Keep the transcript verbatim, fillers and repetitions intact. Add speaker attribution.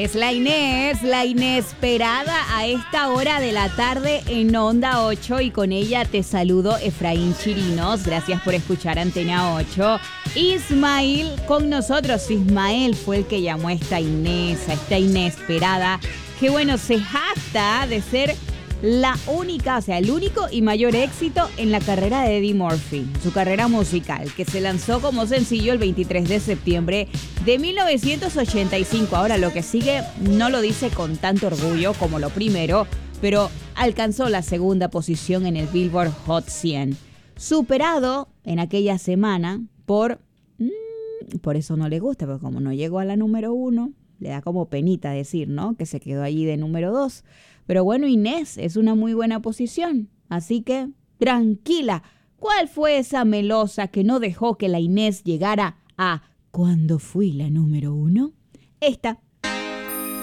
Speaker 1: Es la Inés, la inesperada a esta hora de la tarde en Onda ocho y con ella te saludo Efraín Chirinos. Gracias por escuchar Antena ocho. Ismael con nosotros. Ismael fue el que llamó a esta Inés, a esta inesperada, que bueno, se jacta de ser la única, o sea, el único y mayor éxito en la carrera de Eddie Murphy, su carrera musical, que se lanzó como sencillo el veintitrés de septiembre de mil novecientos ochenta y cinco. Ahora, lo que sigue no lo dice con tanto orgullo como lo primero, pero alcanzó la segunda posición en el Billboard Hot cien, superado en aquella semana por... Mmm, por eso no le gusta, porque como no llegó a la número uno, le da como penita decir, ¿no?, que se quedó allí de número dos. Pero bueno, Inés, es una muy buena posición. Así que, tranquila. ¿Cuál fue esa melosa que no dejó que la Inés llegara a cuando fui la número uno? Esta